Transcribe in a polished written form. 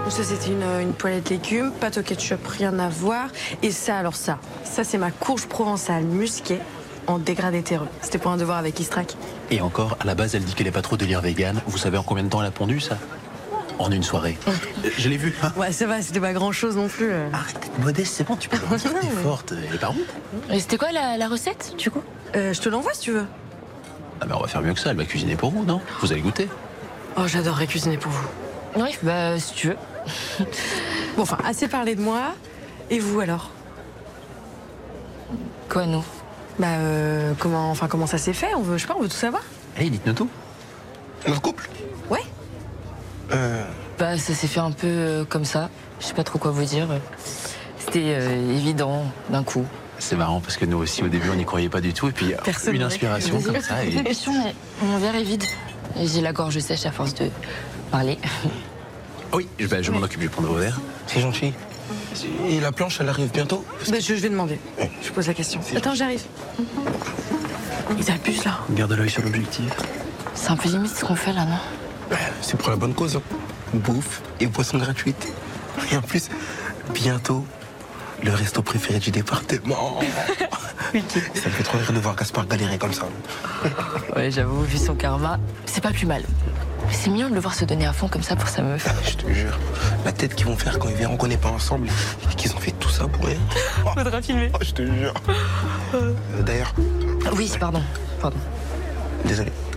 Ça, c'était une poêlée de légumes, pâte au ketchup, rien à voir. Et ça, alors ça c'est ma courge provençale musquée en dégradé terreux. C'était pour un devoir avec Istrac. Et encore, à la base, elle dit qu'elle est pas trop délire vegan. Vous savez en combien de temps elle a pondu, ça? En une soirée. Je l'ai vu. Hein. Ouais, ça va, c'était pas grand-chose non plus. Arrête d'être modeste, c'est bon, tu peux leur dire que t'es forte. Elle est par où? Et c'était quoi la recette, du coup? Je te l'envoie si tu veux. Ah mais on va faire mieux que ça, elle va cuisiner pour vous, non? Vous allez goûter. Oh, j'adorerais cuisiner pour vous. Oui, bah si tu veux. Bon, enfin, assez parlé de moi. Et vous, alors? Quoi, nous? Bah, comment ça s'est fait? On veut tout savoir. Allez, dites-nous tout. Notre couple? Ouais. Bah ça s'est fait un peu comme ça. Je sais pas trop quoi vous dire. C'était évident, d'un coup. C'est marrant parce que nous aussi, au début, on n'y croyait pas du tout. Et puis, Personne une n'aurait inspiration cru. comme ça. Une Et... question, mais mon verre est vide. Et j'ai la gorge sèche à force de parler. Oui, je m'en occupe, je vais prendre vos verres. C'est gentil. Et la planche, elle arrive bientôt? Bah, je vais demander. Je pose la question. Attends, j'arrive. Ils abusent, là. Garde l'œil sur l'objectif. C'est un peu limite ce qu'on fait là, non? C'est pour la bonne cause. Hein. Bouffe et boisson gratuite. Et en plus, bientôt, le resto préféré du département. Ça me fait trop rire de voir Gaspard galérer comme ça. Ouais, j'avoue, vu son karma, c'est pas plus mal. C'est mignon de le voir se donner à fond comme ça pour sa meuf. Je te jure, la tête qu'ils vont faire quand ils verront qu'on n'est pas ensemble et qu'ils ont fait tout ça pour rien. Faudra filmer. Oh, je te jure. D'ailleurs, Oui, pardon. désolé.